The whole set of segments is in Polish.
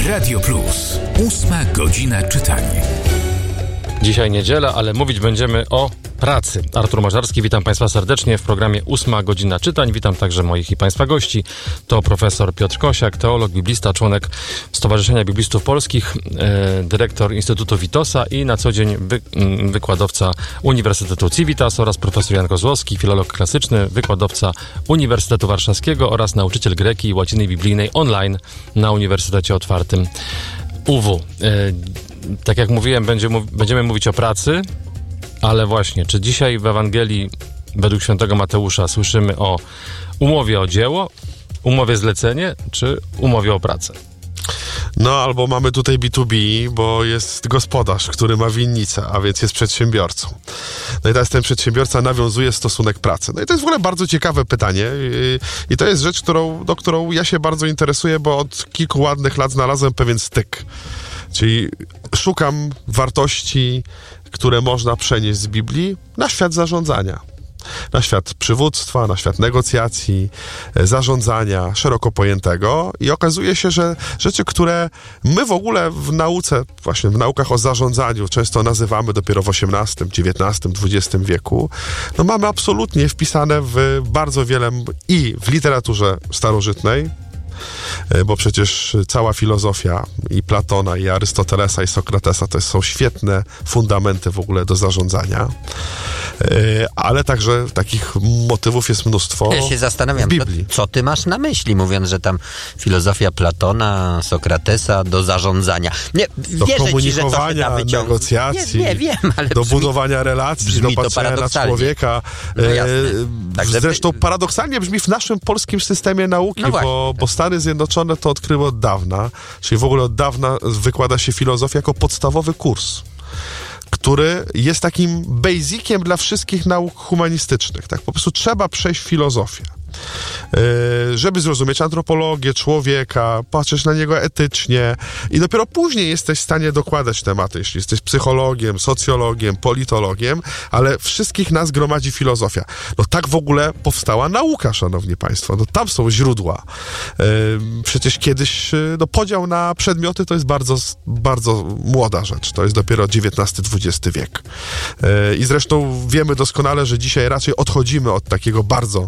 Radio Plus. 8 godzina czytania. Dzisiaj niedziela, ale mówić będziemy o pracy. Artur Mażarski, witam Państwa serdecznie w programie 8 godzina czytań. Witam także moich i Państwa gości. To profesor Piotr Kosiak, teolog, biblista, członek Stowarzyszenia Biblistów Polskich, dyrektor Instytutu Witosa i na co dzień wykładowca Uniwersytetu Civitas oraz profesor Jan Kozłowski, filolog klasyczny, wykładowca Uniwersytetu Warszawskiego oraz nauczyciel greki i łaciny biblijnej online na Uniwersytecie Otwartym UW. Tak jak mówiłem, będziemy mówić o pracy, ale właśnie, czy dzisiaj w Ewangelii według świętego Mateusza słyszymy o umowie o dzieło, umowie zlecenie, czy umowie o pracę? No, albo mamy tutaj B2B, bo jest gospodarz, który ma winnicę, a więc jest przedsiębiorcą. No i teraz ten przedsiębiorca nawiązuje stosunek pracy. No i to jest w ogóle bardzo ciekawe pytanie i to jest rzecz, którą ja się bardzo interesuję, bo od kilku ładnych lat znalazłem pewien styk. Czyli szukam wartości, które można przenieść z Biblii na świat zarządzania. Na świat przywództwa, na świat negocjacji, zarządzania szeroko pojętego i okazuje się, że rzeczy, które my w ogóle w nauce, właśnie w naukach o zarządzaniu często nazywamy dopiero w XVIII, XIX, XX wieku, no mamy absolutnie wpisane w bardzo wiele i w literaturze starożytnej, bo przecież cała filozofia i Platona, i Arystotelesa, i Sokratesa to są świetne fundamenty w ogóle do zarządzania, ale także takich motywów jest mnóstwo. Ja się zastanawiam, w Biblii. Co ty masz na myśli, mówiąc, że tam filozofia Platona, Sokratesa do zarządzania. Nie, do wierzę komunikowania, ci, że negocjacji, nie wiem, ale do budowania relacji, do patrzenia na człowieka. No jasne. Zresztą paradoksalnie brzmi w naszym polskim systemie nauki, no bo Stany Zjednoczone to odkryły od dawna, czyli w ogóle od dawna wykłada się filozofię jako podstawowy kurs, który jest takim basiciem dla wszystkich nauk humanistycznych. Tak? Po prostu trzeba przejść filozofię, żeby zrozumieć antropologię człowieka, patrzeć na niego etycznie i dopiero później jesteś w stanie dokładać tematy, jeśli jesteś psychologiem, socjologiem, politologiem, ale wszystkich nas gromadzi filozofia. No tak w ogóle powstała nauka, szanowni państwo. No tam są źródła. Przecież kiedyś podział na przedmioty to jest bardzo, bardzo młoda rzecz. To jest dopiero XIX-XX wiek. I zresztą wiemy doskonale, że dzisiaj raczej odchodzimy od takiego bardzo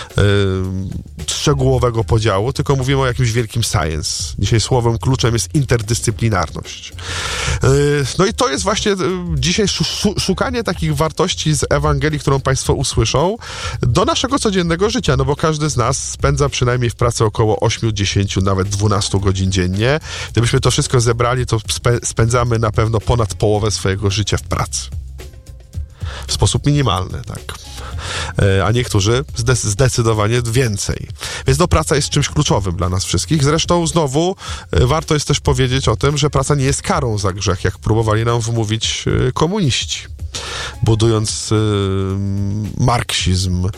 szczegółowego podziału, tylko mówimy o jakimś wielkim science. Dzisiaj słowem kluczem jest interdyscyplinarność. No i to jest właśnie dzisiaj szukanie takich wartości z Ewangelii, którą państwo usłyszą, do naszego codziennego życia, no bo każdy z nas spędza przynajmniej w pracy około 8, 10, nawet 12 godzin dziennie. Gdybyśmy to wszystko zebrali, to spędzamy na pewno ponad połowę swojego życia w pracy. W sposób minimalny, tak. A niektórzy zdecydowanie więcej. Więc praca jest czymś kluczowym dla nas wszystkich. Zresztą znowu warto jest też powiedzieć o tym, że praca nie jest karą za grzech, jak próbowali nam wmówić komuniści. Budując marksizm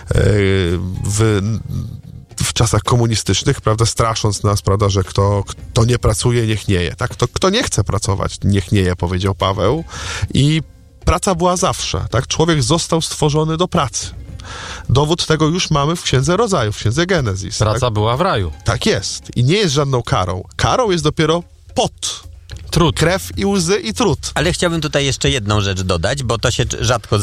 w czasach komunistycznych, prawda, strasząc nas, prawda, że kto nie pracuje, niech nie je. Tak? Kto nie chce pracować, niech nie je, powiedział Paweł. I praca była zawsze, tak? Człowiek został stworzony do pracy. Dowód tego już mamy w Księdze Rodzajów, w Księdze Genezis. Praca była w raju. Tak jest. I nie jest żadną karą. Karą jest dopiero pot. Trud. Krew i łzy i trud. Ale chciałbym tutaj jeszcze jedną rzecz dodać, bo to się rzadko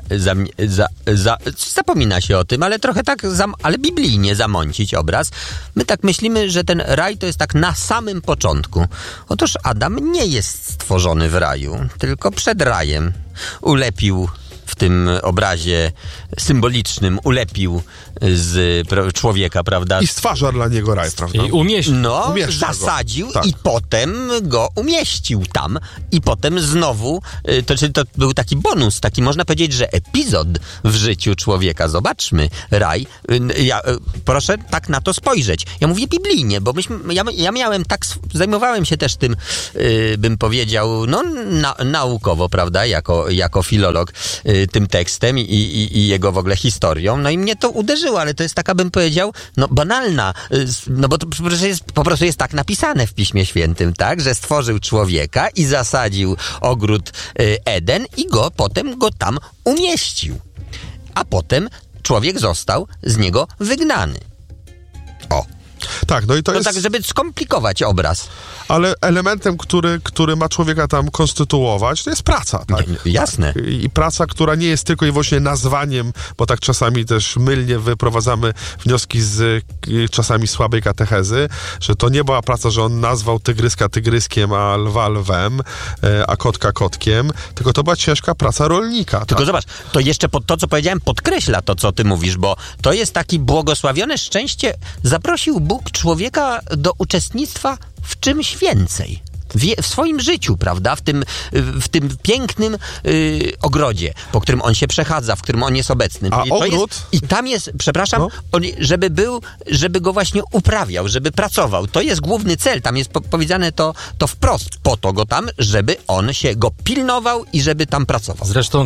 zapomina się o tym, ale trochę tak, ale biblijnie zamącić obraz. My tak myślimy, że ten raj to jest tak na samym początku. Otóż Adam nie jest stworzony w raju, tylko przed rajem. Ulepił w tym obrazie symbolicznym, ulepił z człowieka, prawda? I stwarza dla niego raj, prawda? I umieścił. No, zasadził tak. I potem go umieścił tam. I potem znowu, to był taki bonus, taki można powiedzieć, że epizod w życiu człowieka. Zobaczmy, raj. Proszę tak na to spojrzeć. Ja mówię biblijnie, bo ja miałem tak, zajmowałem się też tym, bym powiedział, no naukowo, prawda, jako filolog, tym tekstem i jego w ogóle historią. No i mnie to uderzyło, ale to jest taka, bym powiedział, no banalna, no bo to po prostu jest tak napisane w Piśmie Świętym, tak, że stworzył człowieka i zasadził ogród Eden i potem go tam umieścił. A potem człowiek został z niego wygnany. O. Tak, no i to No jest... tak, żeby skomplikować obraz. Ale elementem, który ma człowieka tam konstytuować, to jest praca, tak? Jasne. I praca, która nie jest tylko i wyłącznie nazwaniem, bo tak czasami też mylnie wyprowadzamy wnioski z czasami słabej katechezy, że to nie była praca, że on nazwał tygryska tygryskiem, a lwa lwem, a kotka kotkiem, tylko to była ciężka praca rolnika. Tylko zobacz, to jeszcze to, co powiedziałem, podkreśla to, co ty mówisz, bo to jest taki błogosławione szczęście. Zaprosił Bóg człowieka do uczestnictwa w czymś więcej. W swoim życiu, prawda? W tym pięknym ogrodzie, po którym on się przechadza, w którym on jest obecny. A ogród? I tam jest, przepraszam, on, żeby go właśnie uprawiał, żeby pracował. To jest główny cel. Tam jest powiedziane to wprost. Po to go tam, żeby on go pilnował i żeby tam pracował. Zresztą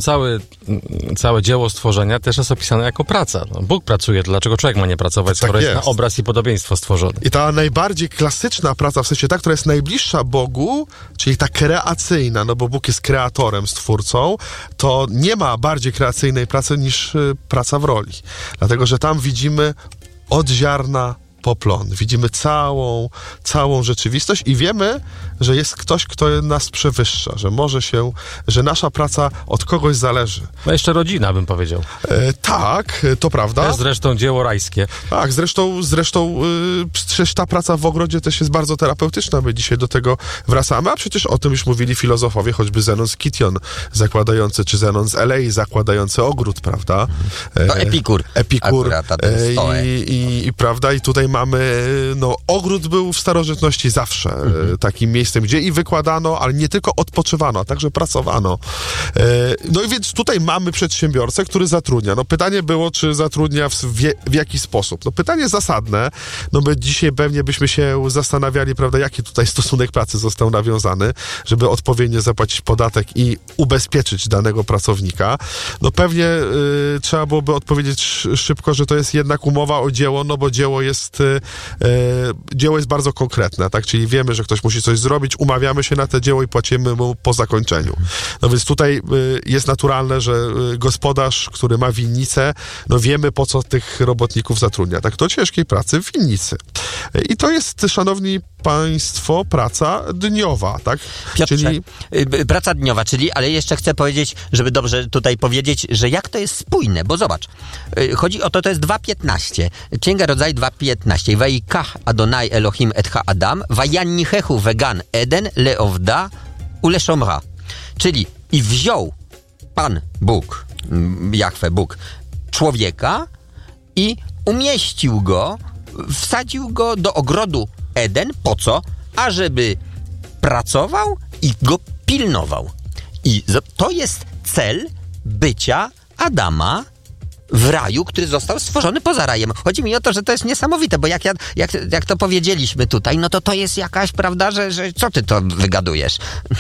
całe dzieło stworzenia też jest opisane jako praca. No, Bóg pracuje, dlaczego człowiek ma nie pracować, skoro jest na obraz i podobieństwo stworzony. I ta najbardziej klasyczna praca, w sensie ta, która jest najbliższa Bogu, czyli ta kreacyjna, no bo Bóg jest kreatorem, stwórcą, to nie ma bardziej kreacyjnej pracy niż praca w roli. Dlatego, że tam widzimy od ziarna po plon. Widzimy całą rzeczywistość i wiemy, że jest ktoś, kto nas przewyższa, że nasza praca od kogoś zależy. No jeszcze rodzina, bym powiedział. Tak, to prawda. To jest zresztą dzieło rajskie. Tak, zresztą przecież ta praca w ogrodzie też jest bardzo terapeutyczna. My dzisiaj do tego wracamy, a przecież o tym już mówili filozofowie, choćby Zenon z Kition zakładający, czy Zenon z Elei zakładający ogród, prawda? To Epikur. Akurat, prawda? I tutaj mamy, ogród był w starożytności zawsze takim miejscem, gdzie i wykładano, ale nie tylko odpoczywano, a także pracowano. No i więc tutaj mamy przedsiębiorcę, który zatrudnia. No pytanie było, czy zatrudnia w jaki sposób. No pytanie zasadne, no my dzisiaj pewnie byśmy się zastanawiali, prawda, jaki tutaj stosunek pracy został nawiązany, żeby odpowiednio zapłacić podatek i ubezpieczyć danego pracownika. No pewnie trzeba byłoby odpowiedzieć szybko, że to jest jednak umowa o dzieło, no bo dzieło jest bardzo konkretne, tak? Czyli wiemy, że ktoś musi coś zrobić, umawiamy się na to dzieło i płacimy mu po zakończeniu. No więc tutaj jest naturalne, że gospodarz, który ma winnicę, no wiemy, po co tych robotników zatrudnia. Tak, do ciężkiej pracy w winnicy. I to jest, szanowni państwo, praca dniowa, tak? Piotrze, praca dniowa, ale jeszcze chcę powiedzieć, żeby dobrze tutaj powiedzieć, że jak to jest spójne, bo zobacz, chodzi o to jest 2.15. Księga Rodzaju 2.15. Vayikach Adonai Elohim et ha-Adam, vayannichechu vegan Eden leovda uleszomra. Czyli i wziął Pan Bóg, Jahwe Bóg, człowieka i umieścił go, wsadził go do ogrodu Eden. Po co? Ażeby pracował i go pilnował. I to jest cel bycia Adama w raju, który został stworzony poza rajem. Chodzi mi o to, że to jest niesamowite, bo jak to powiedzieliśmy tutaj, no to jest jakaś, prawda, że co ty to wygadujesz?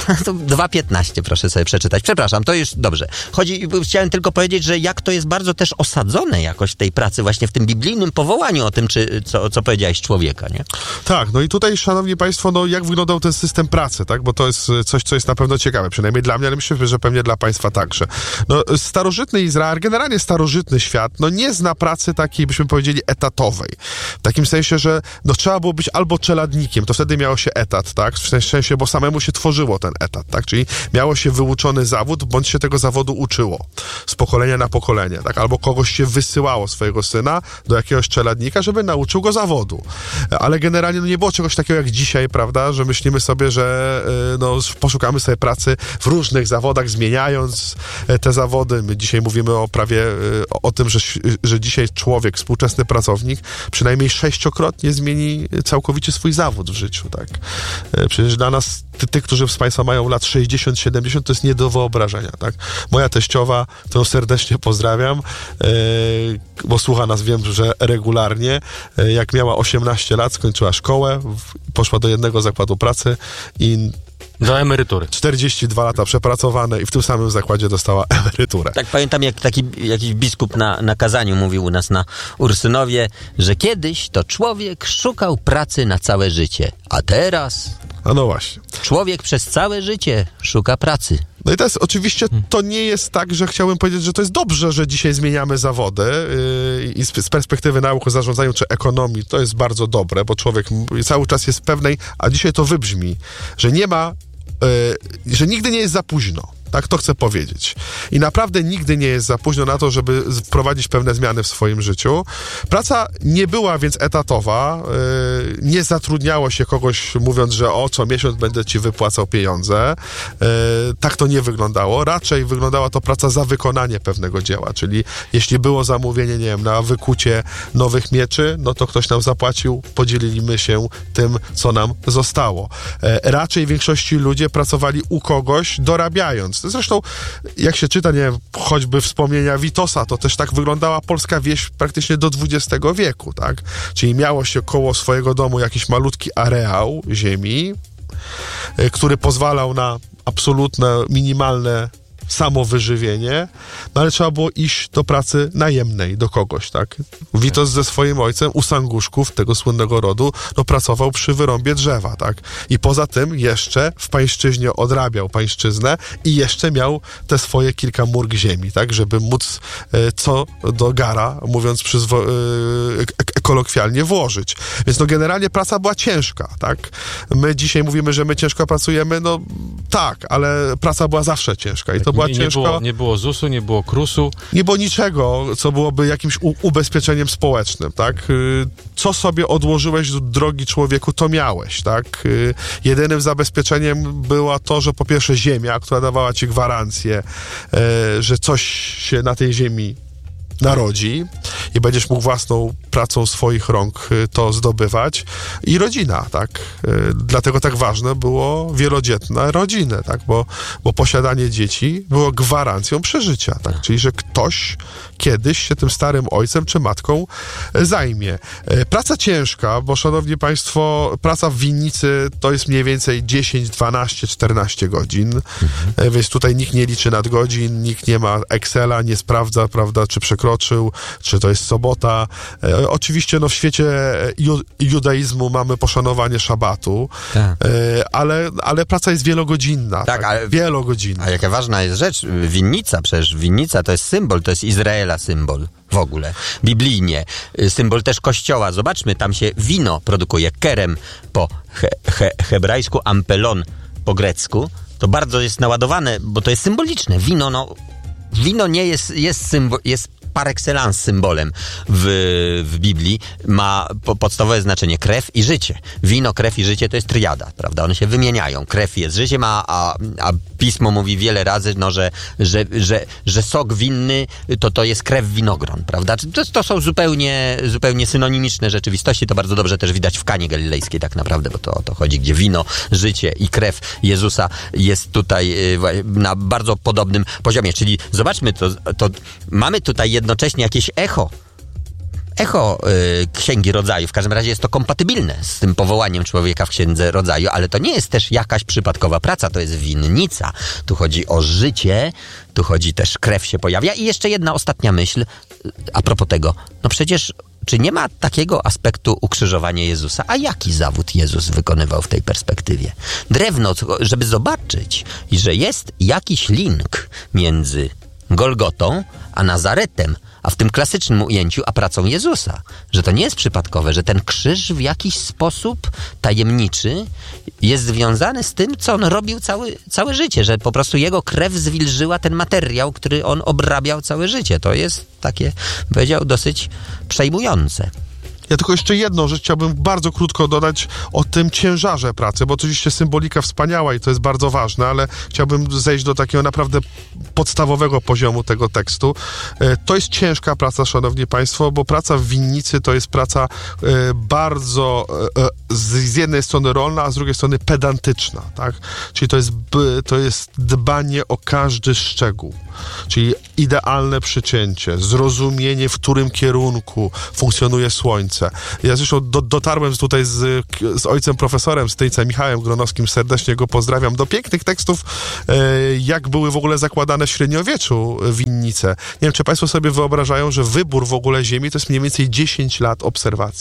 2.15 proszę sobie przeczytać. Przepraszam, to już dobrze. Chciałem tylko powiedzieć, że jak to jest bardzo też osadzone jakoś w tej pracy, właśnie w tym biblijnym powołaniu o tym, co powiedziałeś, człowieka, nie? Tak, no i tutaj, szanowni państwo, no jak wyglądał ten system pracy, tak? Bo to jest coś, co jest na pewno ciekawe, przynajmniej dla mnie, ale myślę, że pewnie dla państwa także. No, starożytny Izrael, generalnie starożytny świat, no nie zna pracy takiej, byśmy powiedzieli, etatowej. W takim sensie, że no trzeba było być albo czeladnikiem, to wtedy miało się etat, tak? W sensie, bo samemu się tworzyło ten etat, tak? Czyli miało się wyuczony zawód, bądź się tego zawodu uczyło z pokolenia na pokolenie, tak? Albo kogoś się wysyłało, swojego syna, do jakiegoś czeladnika, żeby nauczył go zawodu. Ale generalnie no nie było czegoś takiego jak dzisiaj, prawda? Że myślimy sobie, że poszukamy sobie pracy w różnych zawodach, zmieniając te zawody. My dzisiaj mówimy o tym, że dzisiaj człowiek, współczesny pracownik przynajmniej 6-krotnie zmieni całkowicie swój zawód w życiu, tak? Przecież dla nas, tych, którzy z państwa mają lat 60-70, to jest nie do wyobrażenia, tak? Moja teściowa, którą serdecznie pozdrawiam, bo słucha nas, wiem, że regularnie, jak miała 18 lat, skończyła szkołę, poszła do jednego zakładu pracy i do emerytury. 42 lata przepracowane i w tym samym zakładzie dostała emeryturę. Tak, pamiętam, jak jakiś biskup na kazaniu mówił u nas na Ursynowie, że kiedyś to człowiek szukał pracy na całe życie, a teraz A no właśnie. człowiek przez całe życie szuka pracy. No i teraz oczywiście to nie jest tak, że chciałbym powiedzieć, że to jest dobrze, że dzisiaj zmieniamy zawody i z perspektywy nauk o zarządzaniu czy ekonomii to jest bardzo dobre, bo człowiek cały czas jest pewnej, a dzisiaj to wybrzmi, że nie ma, że nigdy nie jest za późno. Tak, to chcę powiedzieć. I naprawdę nigdy nie jest za późno na to, żeby wprowadzić pewne zmiany w swoim życiu. Praca nie była więc etatowa, nie zatrudniało się kogoś mówiąc, że co miesiąc będę ci wypłacał pieniądze. Tak to nie wyglądało. Raczej wyglądała to praca za wykonanie pewnego dzieła, czyli jeśli było zamówienie, nie wiem, na wykucie nowych mieczy, no to ktoś nam zapłacił, podzieliliśmy się tym, co nam zostało. Raczej w większości ludzie pracowali u kogoś, dorabiając. Zresztą, jak się czyta, nie wiem, choćby wspomnienia Witosa, to też tak wyglądała polska wieś praktycznie do XX wieku, tak? Czyli miało się koło swojego domu jakiś malutki areał ziemi, który pozwalał na absolutne, minimalne samowyżywienie, no ale trzeba było iść do pracy najemnej, do kogoś, tak? Witos ze swoim ojcem u Sanguszków, tego słynnego rodu, no pracował przy wyrąbie drzewa, tak? I poza tym jeszcze w pańszczyźnie odrabiał pańszczyznę i jeszcze miał te swoje kilka mórg ziemi, tak? Żeby móc co do gara, mówiąc kolokwialnie, włożyć. Więc no generalnie praca była ciężka, tak? My dzisiaj mówimy, że my ciężko pracujemy, no tak, ale praca była zawsze ciężka i to była ciężka. Nie było ZUS-u, nie było KRUS-u. Nie było niczego, co byłoby jakimś ubezpieczeniem społecznym, tak? Co sobie odłożyłeś, drogi człowieku, to miałeś, tak? Jedynym zabezpieczeniem było to, że po pierwsze ziemia, która dawała ci gwarancję, że coś się na tej ziemi narodzi i będziesz mógł własną pracą swoich rąk to zdobywać i rodzina, tak? Dlatego tak ważne było wielodzietne rodziny, tak? Bo posiadanie dzieci było gwarancją przeżycia, tak? Czyli, że ktoś kiedyś się tym starym ojcem czy matką zajmie. Praca ciężka, bo szanowni państwo, praca w winnicy to jest mniej więcej 10, 12, 14 godzin, więc tutaj nikt nie liczy nadgodzin, nikt nie ma Excela, nie sprawdza, prawda, czy przekroczył, czy to jest sobota. Oczywiście no, w świecie judaizmu mamy poszanowanie szabatu, tak. ale praca jest wielogodzinna. Tak, ale wielogodzinna. A jaka ważna jest rzecz, winnica, przecież winnica to jest symbol, to jest Izraela symbol w ogóle, biblijnie. Symbol też kościoła. Zobaczmy, tam się wino produkuje, kerem po hebrajsku, ampelon po grecku. To bardzo jest naładowane, bo to jest symboliczne. Wino nie jest symbol, jest par excellence symbolem w Biblii, ma podstawowe znaczenie krew i życie. Wino, krew i życie to jest triada, prawda? One się wymieniają. Krew jest życiem, a Pismo mówi wiele razy, no, że sok winny to jest krew winogron, prawda? To są zupełnie synonimiczne rzeczywistości. To bardzo dobrze też widać w Kanie Galilejskiej tak naprawdę, bo to o to chodzi, gdzie wino, życie i krew Jezusa jest tutaj na bardzo podobnym poziomie. Czyli zobaczmy, to mamy tutaj jednocześnie jakieś echo Księgi Rodzaju. W każdym razie jest to kompatybilne z tym powołaniem człowieka w Księdze Rodzaju, ale to nie jest też jakaś przypadkowa praca, to jest winnica. Tu chodzi o życie, tu chodzi też, krew się pojawia. I jeszcze jedna ostatnia myśl a propos tego. No przecież, czy nie ma takiego aspektu ukrzyżowania Jezusa? A jaki zawód Jezus wykonywał w tej perspektywie? Drewno, żeby zobaczyć, że jest jakiś link między Golgotą a Nazaretem, a w tym klasycznym ujęciu, a pracą Jezusa. Że to nie jest przypadkowe, że ten krzyż w jakiś sposób tajemniczy jest związany z tym, co on robił całe życie, że po prostu jego krew zwilżyła ten materiał, który on obrabiał całe życie. To jest takie, powiedział, dosyć przejmujące. Ja tylko jeszcze jedną rzecz chciałbym bardzo krótko dodać o tym ciężarze pracy, bo oczywiście symbolika wspaniała i to jest bardzo ważne, ale chciałbym zejść do takiego naprawdę podstawowego poziomu tego tekstu. To jest ciężka praca, szanowni państwo, bo praca w winnicy to jest praca bardzo z jednej strony rolna, a z drugiej strony pedantyczna, tak? Czyli to jest dbanie o każdy szczegół. Czyli idealne przycięcie, zrozumienie, w którym kierunku funkcjonuje słońce. Ja zresztą dotarłem tutaj z ojcem profesorem, z Tyńcem Michałem Gronowskim, serdecznie go pozdrawiam, do pięknych tekstów, jak były w ogóle zakładane w średniowieczu winnice. Nie wiem, czy państwo sobie wyobrażają, że wybór w ogóle ziemi to jest mniej więcej 10 lat obserwacji.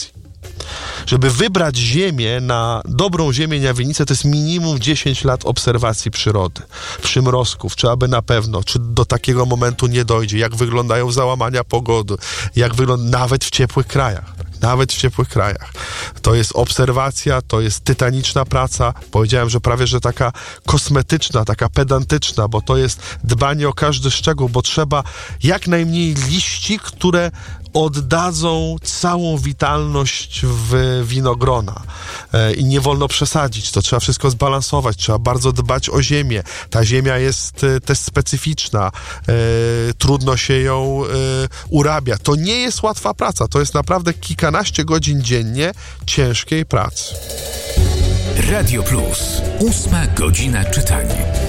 Żeby wybrać ziemię, dobrą ziemię na winnicę, to jest minimum 10 lat obserwacji przyrody, przymrozków, czy aby na pewno, czy do takiego momentu nie dojdzie, jak wyglądają załamania pogody, jak wygląda nawet w ciepłych krajach. Nawet w ciepłych krajach. To jest obserwacja, to jest tytaniczna praca. Powiedziałem, że prawie, że taka kosmetyczna, taka pedantyczna, bo to jest dbanie o każdy szczegół, bo trzeba jak najmniej liści, które oddadzą całą witalność w winogrona. I nie wolno przesadzić. To trzeba wszystko zbalansować. Trzeba bardzo dbać o ziemię. Ta ziemia jest też specyficzna. Trudno się ją urabia. To nie jest łatwa praca. To jest naprawdę kilkanaście godzin dziennie ciężkiej pracy. Radio Plus. 8. godzina czytania.